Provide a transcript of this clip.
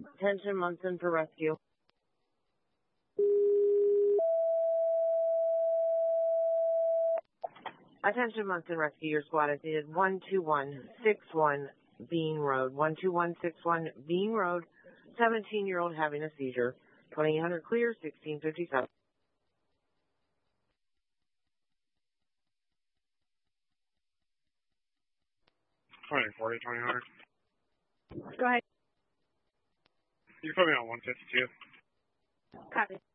Attention, Munson for rescue. Attention, Munson Rescue. Your squad is needed. 12161 Bean Road. 12161 Bean Road. 17-year-old having a seizure. 2800 clear, 1657. 2040, 2000. Go ahead. You put me on 152. Copy.